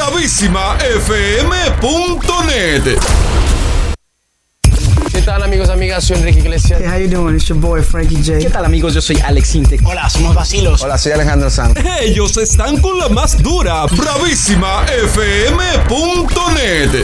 bravísimafm.net. ¿Qué tal, amigos, amigas? Soy Enrique Iglesias. Hey, how you doing? It's your boy Frankie J. ¿Qué tal, amigos? Yo soy Alex Intec. Hola, somos Vacilos. Hola, soy Alejandro Sanz. Ellos están con la más dura, bravísimafm.net.